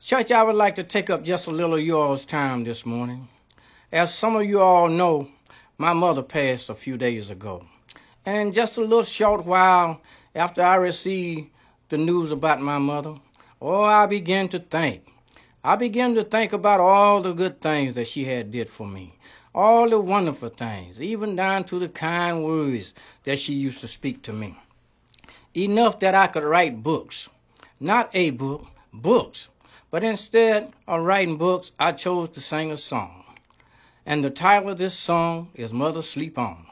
Church, I would like to take up just a little of yours time this morning. As some of you all know, my mother passed a few days ago. And just a little short while after I received the news about my mother, I began to think. I began to think about all the good things that she had did for me. All the wonderful things, even down to the kind words that she used to speak to me. Enough that I could write books. Not a book, books. But instead of writing books, I chose to sing a song. And the title of this song is Mother Sleep On.